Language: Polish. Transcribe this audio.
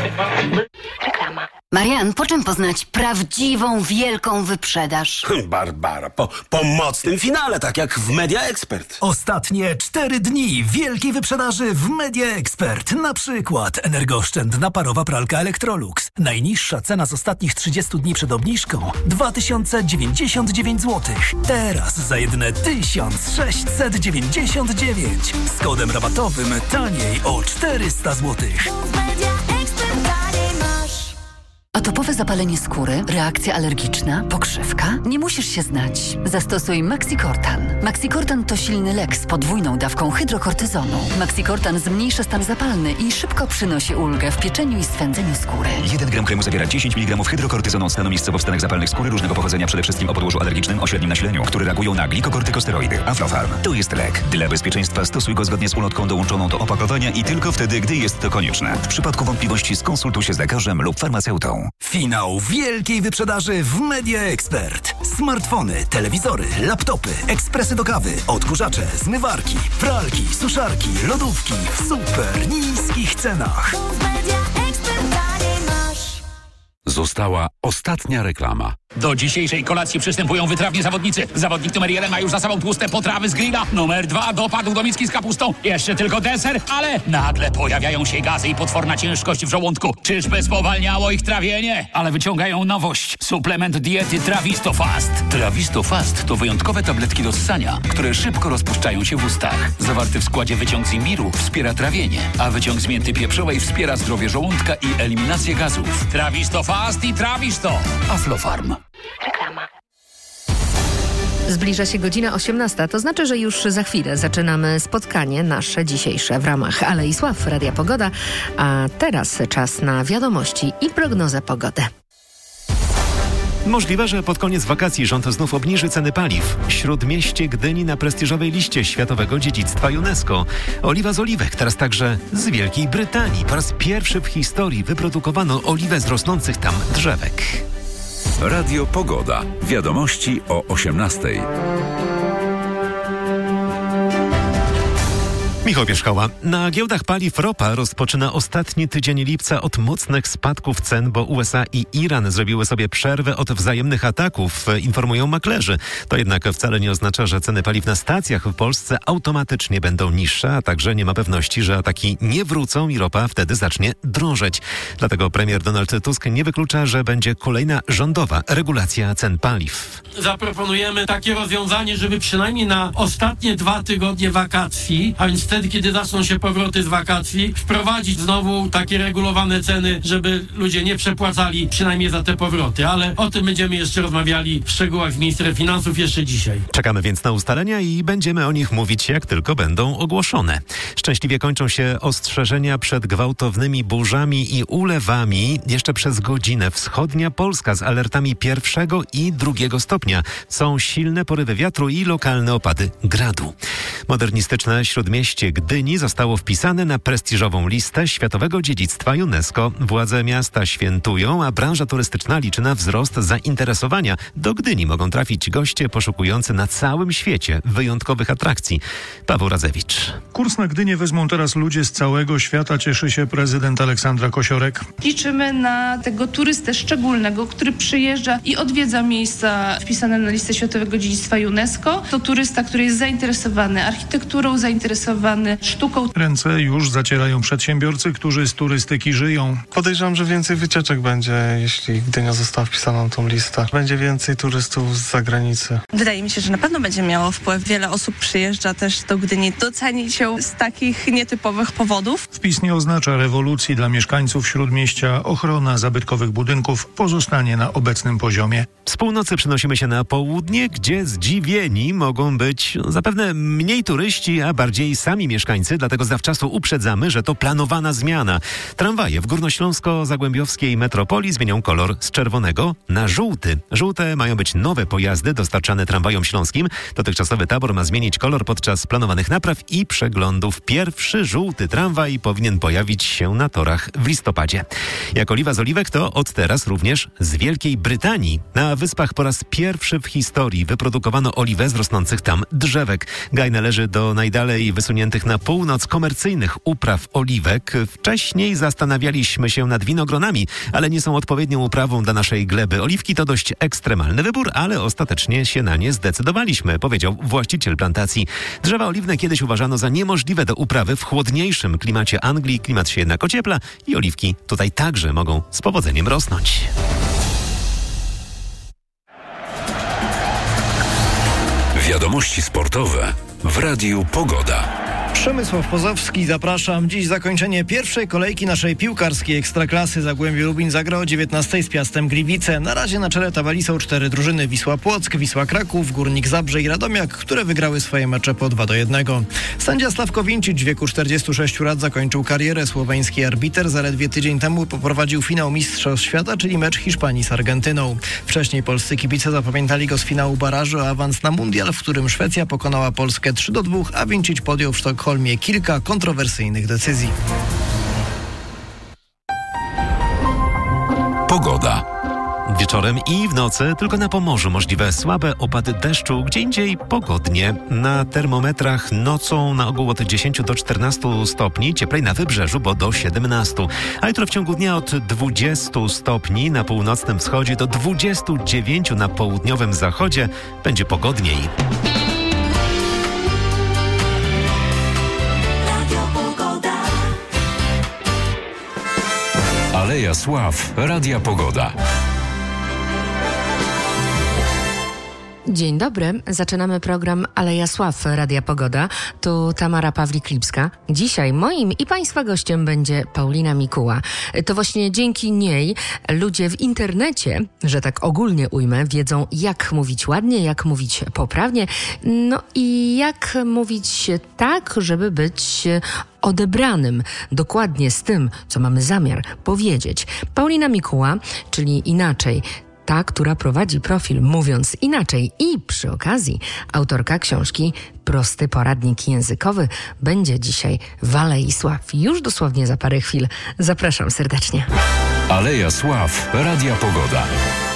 Reklama. Marian, po czym poznać prawdziwą, wielką wyprzedaż? Barbara, po mocnym finale, tak jak w Media Expert. Ostatnie 4 dni wielkiej wyprzedaży w Media Expert. Na przykład energooszczędna parowa pralka Electrolux. Najniższa cena z ostatnich 30 dni przed obniżką 2099 zł. Teraz za jedyne 1699. Z kodem rabatowym taniej o 400 zł. Atopowe zapalenie skóry, reakcja alergiczna, pokrzywka? Nie musisz się znać. Zastosuj Maxicortan. Maxicortan to silny lek z podwójną dawką hydrokortyzonu. Maxicortan zmniejsza stan zapalny i szybko przynosi ulgę w pieczeniu i swędzeniu skóry. 1 gram kremu zawiera 10 mg hydrokortyzonu od stanu miejscowo w stanach zapalnych skóry różnego pochodzenia, przede wszystkim o podłożu alergicznym o średnim nasileniu, które reagują na glikokortykosteroidy. Aflofarm to jest lek. Dla bezpieczeństwa stosuj go zgodnie z ulotką dołączoną do opakowania i tylko wtedy, gdy jest to konieczne. W przypadku wątpliwości skonsultuj się z lekarzem lub farmaceutą. Finał wielkiej wyprzedaży w Media Expert. Smartfony, telewizory, laptopy, ekspresy do kawy, odkurzacze, zmywarki, pralki, suszarki, lodówki w super niskich cenach. Została ostatnia reklama. Do dzisiejszej kolacji przystępują wytrawni zawodnicy. Zawodnik numer 1 ma już za sobą tłuste potrawy z grilla. Numer 2 dopadł do miski z kapustą. Jeszcze tylko deser, ale nagle pojawiają się gazy i potworna ciężkość w żołądku. Czyżby spowalniało ich trawienie? Ale wyciągają nowość. Suplement diety Trawisto Fast. Trawisto Fast to wyjątkowe tabletki do ssania, które szybko rozpuszczają się w ustach. Zawarty w składzie wyciąg z imbiru wspiera trawienie, a wyciąg z mięty pieprzowej wspiera zdrowie żołądka i eliminację gazów. Trawisto Fast i Trawisto. Aflofarm. Reklama. Zbliża się godzina 18, to znaczy, że już za chwilę zaczynamy spotkanie nasze dzisiejsze w ramach Alei Sław Radia Pogoda, a teraz czas na wiadomości i prognozę pogody. Możliwe, że pod koniec wakacji rząd znów obniży ceny paliw. Śródmieście Gdyni na prestiżowej liście Światowego Dziedzictwa UNESCO. Oliwa z oliwek, teraz także z Wielkiej Brytanii. Po raz pierwszy w historii wyprodukowano oliwę z rosnących tam drzewek. Radio Pogoda. Wiadomości o 18:00. Michał Wierzchoła. Na giełdach paliw ropa rozpoczyna ostatni tydzień lipca od mocnych spadków cen, bo USA i Iran zrobiły sobie przerwę od wzajemnych ataków, informują maklerzy. To jednak wcale nie oznacza, że ceny paliw na stacjach w Polsce automatycznie będą niższe, a także nie ma pewności, że ataki nie wrócą i ropa wtedy zacznie drożeć. Dlatego premier Donald Tusk nie wyklucza, że będzie kolejna rządowa regulacja cen paliw. Zaproponujemy takie rozwiązanie, żeby przynajmniej na ostatnie 2 tygodnie wakacji, a więc wtedy, kiedy zaczną się powroty z wakacji, wprowadzić znowu takie regulowane ceny, żeby ludzie nie przepłacali przynajmniej za te powroty. Ale o tym będziemy jeszcze rozmawiali w szczegółach z ministrem finansów jeszcze dzisiaj. Czekamy więc na ustalenia i będziemy o nich mówić, jak tylko będą ogłoszone. Szczęśliwie kończą się ostrzeżenia przed gwałtownymi burzami i ulewami. Jeszcze przez godzinę wschodnia Polska z alertami 1. i 2. stopnia. Są silne porywy wiatru i lokalne opady gradu. Modernistyczne Śródmieście Gdyni zostało wpisane na prestiżową listę Światowego Dziedzictwa UNESCO. Władze miasta świętują, a branża turystyczna liczy na wzrost zainteresowania. Do Gdyni mogą trafić goście poszukujący na całym świecie wyjątkowych atrakcji. Paweł Radzewicz. Kurs na Gdynię wezmą teraz ludzie z całego świata, cieszy się prezydent Aleksandra Kosiorek. Liczymy na tego turystę szczególnego, który przyjeżdża i odwiedza miejsca wpisane na listę Światowego Dziedzictwa UNESCO. To turysta, który jest zainteresowany architekturą, zainteresowany sztuką. Ręce już zacierają przedsiębiorcy, którzy z turystyki żyją. Podejrzewam, że więcej wycieczek będzie, jeśli Gdynia została wpisana na tą listę. Będzie więcej turystów z zagranicy. Wydaje mi się, że na pewno będzie miało wpływ. Wiele osób przyjeżdża też do Gdyni docenić ją z takich nietypowych powodów. Wpis nie oznacza rewolucji dla mieszkańców Śródmieścia. Ochrona zabytkowych budynków pozostanie na obecnym poziomie. Z północy przenosimy się na południe, gdzie zdziwieni mogą być zapewne mniej turyści, a bardziej sami mieszkańcy, dlatego zawczasu uprzedzamy, że to planowana zmiana. Tramwaje w górnośląsko-zagłębiowskiej metropolii zmienią kolor z czerwonego na żółty. Żółte mają być nowe pojazdy dostarczane tramwajom śląskim. Dotychczasowy tabor ma zmienić kolor podczas planowanych napraw i przeglądów. Pierwszy żółty tramwaj powinien pojawić się na torach w listopadzie. Jak oliwa z oliwek, to od teraz również z Wielkiej Brytanii. Na Wyspach po raz pierwszy w historii wyprodukowano oliwę z rosnących tam drzewek. Gaj należy do najdalej wysuniętych przesuniętych na północ komercyjnych upraw oliwek. Wcześniej zastanawialiśmy się nad winogronami, ale nie są odpowiednią uprawą dla naszej gleby. Oliwki to dość ekstremalny wybór, ale ostatecznie się na nie zdecydowaliśmy, powiedział właściciel plantacji. Drzewa oliwne kiedyś uważano za niemożliwe do uprawy w chłodniejszym klimacie Anglii. Klimat się jednak ociepla i oliwki tutaj także mogą z powodzeniem rosnąć. Wiadomości sportowe w Radiu Pogoda. Przemysław Pozowski, zapraszam. Dziś zakończenie pierwszej kolejki naszej piłkarskiej Ekstraklasy. Zagłębie Lubin zagra o 19:00 z Piastem Gliwice. Na razie na czele tabeli są 4 drużyny: Wisła Płock, Wisła Kraków, Górnik Zabrze i Radomiak, które wygrały swoje mecze po 2-1. Sędzia Sławko Wincic w wieku 46 lat zakończył karierę. Słoweński arbiter zaledwie tydzień temu poprowadził finał Mistrzostw Świata, czyli mecz Hiszpanii z Argentyną. Wcześniej polscy kibice zapamiętali go z finału barażu o awans na mundial, w którym Szwecja pokonała Polskę 3-2, a Wincic podjął w Sztokholmie kilka kontrowersyjnych decyzji. Pogoda. Wieczorem i w nocy tylko na Pomorzu możliwe słabe opady deszczu, gdzie indziej pogodnie. Na termometrach nocą na ogół od 10 do 14 stopni, cieplej na wybrzeżu, bo do 17. A jutro w ciągu dnia od 20 stopni na północnym wschodzie do 29 na południowym zachodzie. Będzie pogodniej. Aleja Sław, Radia Pogoda. Dzień dobry, zaczynamy program Aleja Sław Radia Pogoda. Tu Tamara Pawlik-Lipska. Dzisiaj moim i Państwa gościem będzie Paulina Mikuła. To właśnie dzięki niej ludzie w internecie, że tak ogólnie ujmę, wiedzą, jak mówić ładnie, jak mówić poprawnie, no i jak mówić tak, żeby być odebranym dokładnie z tym, co mamy zamiar powiedzieć. Paulina Mikuła, czyli inaczej, ta, która prowadzi profil Mówiąc Inaczej i przy okazji autorka książki Prosty Poradnik Językowy, będzie dzisiaj w Alei Sław. Już dosłownie za parę chwil. Zapraszam serdecznie. Aleja Sław, Radia Pogoda.